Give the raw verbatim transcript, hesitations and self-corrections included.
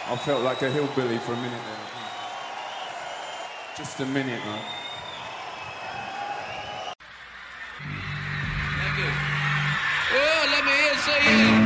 I felt like a hillbilly for a minute there. Just a minute, though. Thank you. Well, let me hear say yeah.